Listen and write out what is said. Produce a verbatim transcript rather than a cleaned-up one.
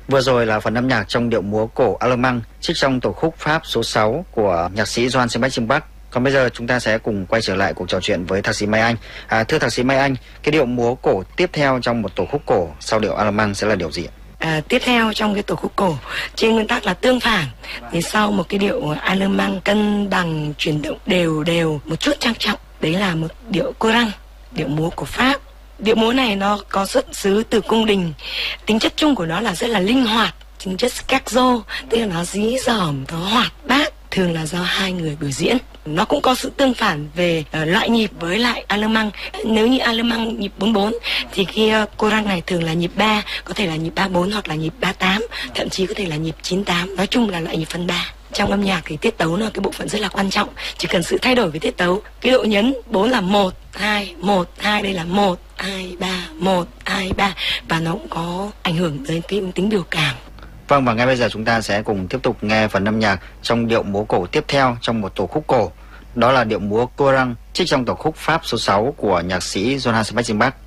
Vừa rồi là phần âm nhạc trong điệu múa cổ Allemand trích trong tổ khúc Pháp số sáu của nhạc sĩ Johann Sebastian Bach. Còn bây giờ chúng ta sẽ cùng quay trở lại cuộc trò chuyện với thạc sĩ Mai Anh. À, thưa thạc sĩ Mai Anh, cái điệu múa cổ tiếp theo trong một tổ khúc cổ sau điệu Allemand sẽ là điệu gì ạ? À, tiếp theo trong cái tổ khúc cổ trên nguyên tắc là tương phản, thì sau một cái điệu Allemand cân bằng chuyển động đều đều một chút trang trọng, đấy là một điệu courant, điệu múa của Pháp. Điệu múa này nó có xuất xứ từ cung đình, tính chất chung của nó là rất là linh hoạt, tính chất scherzo, tức là nó dí dỏm, nó hoạt bát, thường là do hai người biểu diễn. Nó cũng có sự tương phản về uh, loại nhịp với lại Allemand. Nếu như Allemand nhịp bốn bốn thì kia uh, courant này thường là nhịp ba, có thể là nhịp ba bốn hoặc là nhịp ba tám, thậm chí có thể là nhịp chín tám. Nói chung là loại nhịp phân ba. Trong âm nhạc thì tiết tấu là cái bộ phận rất là quan trọng, chỉ cần sự thay đổi về tiết tấu. Cái độ nhấn bốn là một hai một hai, đây là một hai ba một hai ba, và nó cũng có ảnh hưởng đến cái tính biểu cảm. Vâng, và ngay bây giờ chúng ta sẽ cùng tiếp tục nghe phần âm nhạc trong điệu múa cổ tiếp theo trong một tổ khúc cổ. Đó là điệu múa courant trích trong tổ khúc Pháp số sáu của nhạc sĩ Johann Sebastian Bach.